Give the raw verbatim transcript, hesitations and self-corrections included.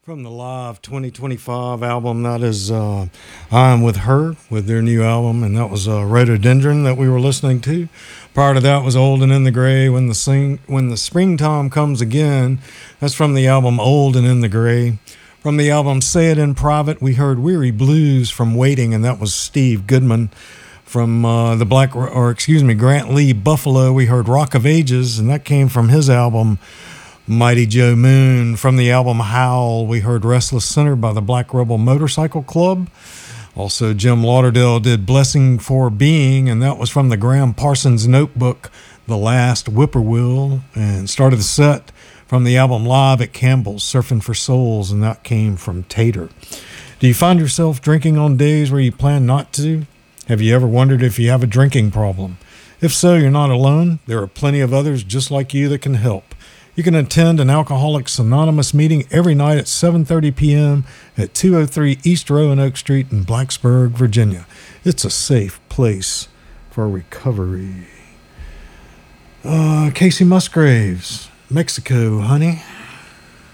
From the live twenty twenty-five album, that is uh, I'm With Her, with their new album, and that was uh, Rhododendron that we were listening to. Prior to that was Old and in the Gray, When the Sing- When the Springtime Comes Again. That's from the album Old and in the Gray. From the album Say It in Private, we heard Weary Blues from Waiting, and that was Steve Goodman. From uh, the Black, or excuse me, Grant Lee Buffalo, we heard Rock of Ages, and that came from his album Mighty Joe Moon. From the album Howl, we heard Restless Center by the Black Rebel Motorcycle Club. Also, Jim Lauderdale did Blessing for Being, and that was from the Graham Parsons Notebook, The Last Whippoorwill, and started the set from the album Live at Campbell's, Surfing for Souls, and that came from Tater. Do you find yourself drinking on days where you plan not to? Have you ever wondered if you have a drinking problem? If so, you're not alone. There are plenty of others just like you that can help. You can attend an Alcoholics Anonymous meeting every night at seven thirty p.m. at two oh three East Roanoke Street in Blacksburg, Virginia. It's a safe place for recovery. Uh, Casey Musgraves, Mexico, honey.